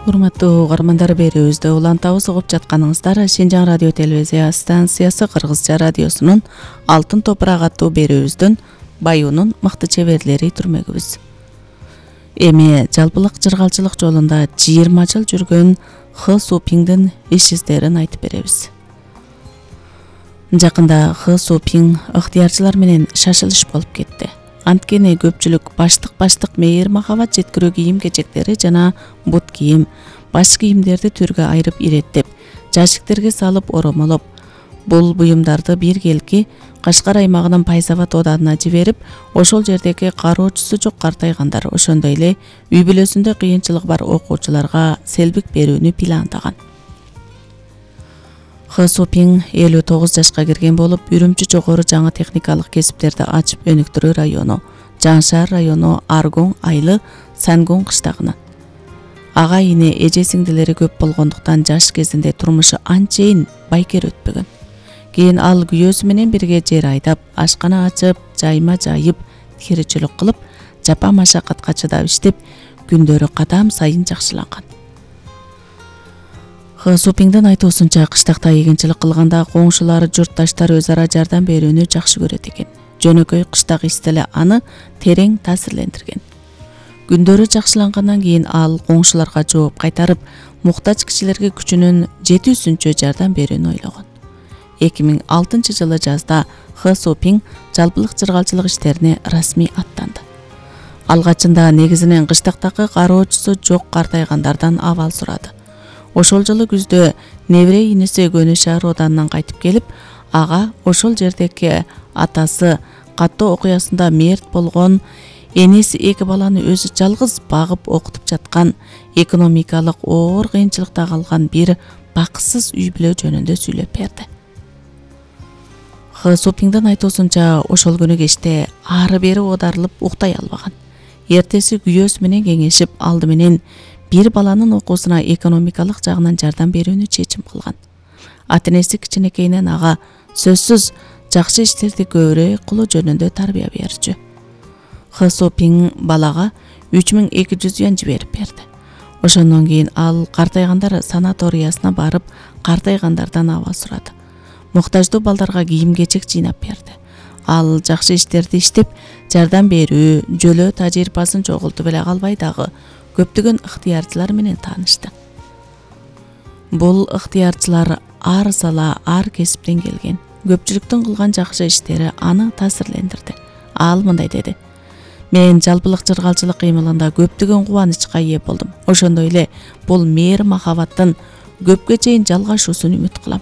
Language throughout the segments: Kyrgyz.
Урматтуу угармандар, берүүбүздө улантабыз угуп жатканыңыздар Шинжаң радио телевизия станциясы Кыргызча радиосунун Алтын топурак аттуу берүүбүздөн Баюунун мыкты чеберлери түрмөгүбүз. Эми жалпылык жыргалчылык жолунда 20 жыл жүргөн Хы Супиңдин иш издерин айтып беребиз. Жакында Хы Супиң ыктыярчылар менен шашылыш болуп кетти. Анткени көпчүлүк баштык мейир махабат жеткирүү кийим-кечектери жана бут кийим, баш кийимдерди түргө айырып иреттеп, жашиктерге салып оромолоп, бул буюмдарды биргелки Кашкар аймагынын Пайзават оданына жиберип, ошол жердеги кароочусу жок картайгандар, ошондой эле үй бүлөсүндө кыйынчылык бар окуучуларга селбик берүүнү пландаган. Хы Супиң 59 жашка кирген болуп, Үрүмчү жогору жаңы техникалык кесиптерди ачып өнүктүрүү району, Жаңшаар району Аргоң Айлы Сангоң кыштагына. Ага ине эже сиңдилери көп болгондуктан жаш кезинде турмушу анчейин байкер өтпөгөн. Кийин ал күйөөсү менен бирге жер айдап, ашкана ачып, жайма жайып, тиричилик кылып, жапа машакатка чыдап иштеп, күндөрү кадам сайын жакшыланган. Хы Супиңдин айтуусунча, кыштакта эгинчилик кылганда коңшулары, журтташтар өз ара жардам берүүнү жакшы көрөт экен. Жөнөкөй кыштак истеле аны терең таасирлендирген. Күндөрү жакшылангандан кийин ал коңшуларга жооп кайтарып, муктаж кишилерге күчүнүн жетүүсүнчө жардам берүүнү ойлогон. 2006 жылы жазда Хы Супиң жалпылык жыргалчылык иштерине расмий аттанды. Алгачында негизинен кыштактагы кароочусу жок картайгандардан абал сурады. Ошол жылы күздө небере иниси Көнөшаар оданынан кайтып келип, ага ошол жердеги атасы каттоо окуясында мерт болгон, энеси 2 баланы өзү жалгыз багып окутуп жаткан, экономикалык оор кыйынчылыкта калган бир бакытсыз үй бүлө жөнүндө сүйлөп берди. Хы Супиңдин айтуусунча, ошол күнү кечте ары бери оодарылып уктай албаган. Эртеси күйөөсү менен кеңешип, алды менен бир баланын окуусуна экономикалык жагынан жардам берүүнү чечим кылган. Ата-энеси кичинекейинен ага сөзсүз жакшы иштерди көбүрөөк кылуу жөнүндө тарбия берчү. Хы Супиң балага 3200 юан жиберип берди. Ошондон кийин ал картайгандар санаториясына барып, картайгандардан абал сурады. Муктаждуу балдарга кийим-кечек жыйнап берди. Ал жакшы иштерди иштеп, жардам берүү, жөлөө тажрыйбасын чогултуп эле калбай дагы көптөгөн ыктыярчылар менен таанышты. Бул ыктыярчылар ар сала, ар кесиптен келген. Көпчүлүктүн кылган жакшы иштери аны таасирлендирди. Ал мындай деди: "Мен жалпылык жыргалчылык кыймылында көптөгөн кубанычка ээ болдум. Ошондой эле бул мейир махабаттын көпкө чейин жалгашуусун үмүт кылам.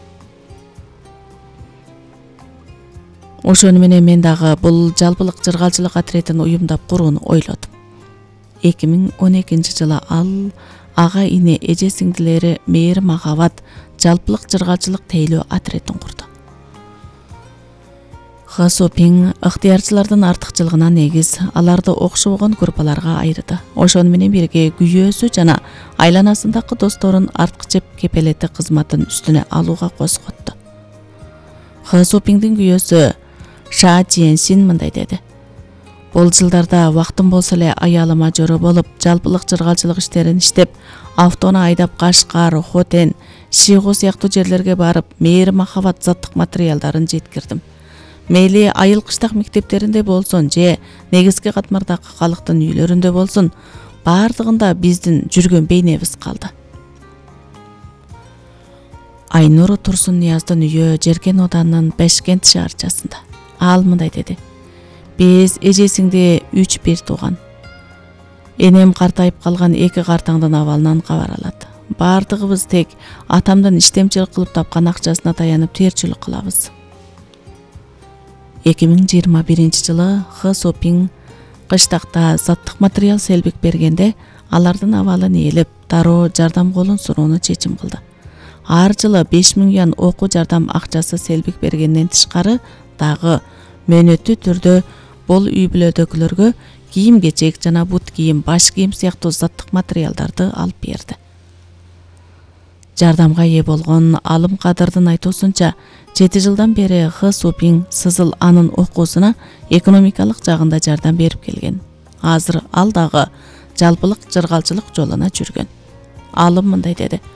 Ошону менен мен дагы бул жалпылык жыргалчылык отретин уюмдап курууну ойлодум." 2012 жылы ал ага ине эже сиңдилери мейир махабат жалпылык жыргалчылык тейлөө отретин курду. Хы Супиң ыктыярчылардын артыкчылыгына негиз аларды окшобогон группаларга айырды. Ошону менен бирге күйөөсү жана айланасындагы досторун арткычеп кепелети кызматын үстүнө алууга козготту. Хы Супиңдин күйөөсү Ша Чиенсин мындай деди: "Бул жылдарда вактым болсо эле аялыма жоро болуп, жалпылык жыргалчылык иштерин иштеп, автону айдап Кашкар, Хотен, Шигу сыяктуу жерлерге барып, мейир махабат заттык материалдарын жеткирдим. Мейли айыл кыштак мектептеринде болсун же негизги катмардагы калктын үйлөрүндө болсун, бардыгында биздин жүргөн бейнебиз калды." Айнур Турсуннияздын үйү Жеркен оданынын Бешкент шаарчасында. Ал мындай деди: "Биз эжесиңди 3-1 тууган. Энем картайып калган 2 картаңдын абалынан кабар алат. Бардыгыбыз тек атамдын иштемчилик кылып тапкан акчасына таянып тирчилик кылабыз." 2021 жылы Хы Супиң кыштакта заттык материал селбик бергенде алардын абалын ээлеп, дароо жардам колун суроону чечим кылды. Ар жылы 5000 юан окуу жардам акчасы селбик бергенден тышкары дагы мөөнөттүү түрдө бул үй бүлөдөгүлөргө кийим-кечек жана бут кийим, баш кийим сыяктуу заттык материалдарды алып берди. Жардамга ээ болгон Алым Кадырдын айтуусунча, 7 жылдан бери Хы Супиң Сызыл анын окуусуна экономикалык жагында жардам берип келген. Азыр ал дагы жалпылык жыргалчылык жолуна жүргөн. Алым мындай деди: